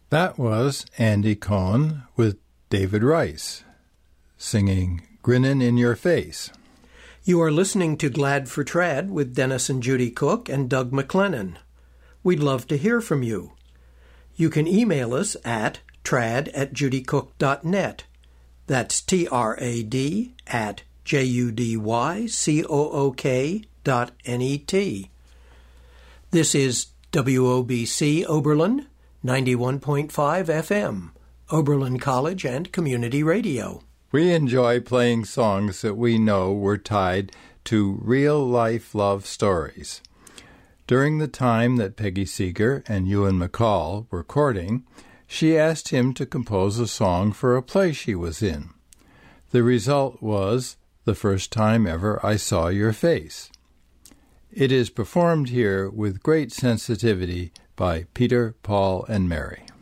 That was Andy Cohen with David Rice, singing Grinnin' in Your Face. You are listening to Glad for Trad with Dennis and Judy Cook and Doug McLennan. We'd love to hear from you. You can email us at trad@judycook.net. That's trad@judycook.net. This is WOBC Oberlin, 91.5 FM, Oberlin College and Community Radio. We enjoy playing songs that we know were tied to real-life love stories. During the time that Peggy Seeger and Ewan McCall were courting, she asked him to compose a song for a play she was in. The result was The First Time Ever I Saw Your Face. It is performed here with great sensitivity by Peter, Paul, and Mary.